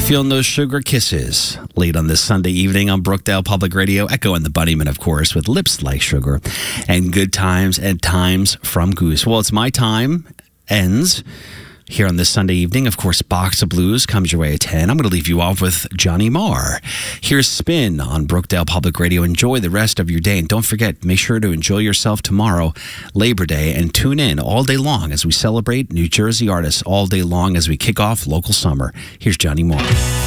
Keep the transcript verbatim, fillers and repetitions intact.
Feeling those sugar kisses late on this Sunday evening on Brookdale Public Radio. Echo and the Bunnymen, of course, with Lips Like Sugar and Good Times and Times from Goose. Well, it's my time ends here on this Sunday evening. Of course, Box of Blues comes your way at ten. I'm going to leave you off with Johnny Marr. Here's Spin on Brookdale Public Radio. Enjoy the rest of your day. And don't forget, make sure to enjoy yourself tomorrow, Labor Day, and tune in all day long as we celebrate New Jersey artists all day long as we kick off local summer. Here's Johnny Marr.